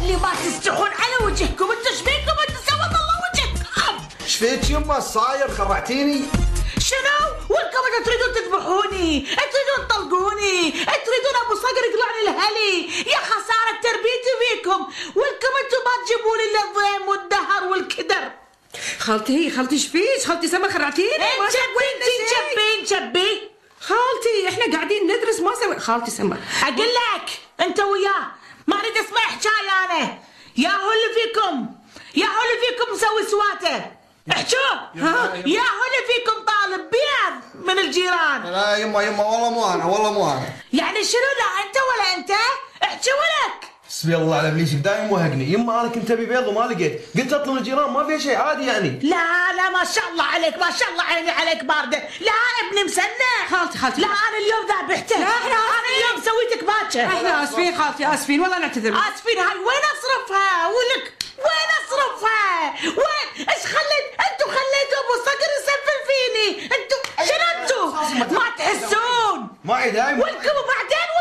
اللي ما تستحون على وجهكم؟ انتوا ايش بيكم؟ انتوا سوى الله وجهكم. ايش فيك يما الصاير خرعتيني؟ شنو؟ والكم انتوا تريدون تذبحوني، تريدون تطلقوني، تريدون ابو صقر يقلعني الهلي، يا خساره تربيتي فيكم، والكم انتوا ما تجيبوا لي الا الضيم والدهر والكدر. خالتي ايش فيك؟ خالتي سما خرعتيني. شبي خالتي احنا قاعدين ندرس ما سوي. خالتي سما اقول لك انت وياه ما اريد اسمع حكايه انا. يا هو اللي فيكم مسوي سواته، احجوا. يا هو اللي فيكم طالب بيض من الجيران. لا يما والله مو انا. يعني شنو؟ لا انت ولا انت؟ احجوا ولك. حسبي الله على ابليسك دايم موهقني. يما انا كنت ابي بيض وما لقيت، قلت اطلب الجيران ما في شيء عادي يعني. لا ما شاء الله عليك، ما شاء الله عيني عليك بارده. لا ابني مسنح. خالتي لا انا اليوم ذابحته. لا انا اليوم سويتك باكر. احنا اسفين خالتي، اسفين والله نعتذر. اسفين. هاي وين اصرفها؟ ولك وين اصرفها؟ وين؟ ايش انتوا خليتوا ابو صقر يسفل فيني. انتوا شنو انتوا؟ ما تحسون؟ معي دايم. ولكم وبعدين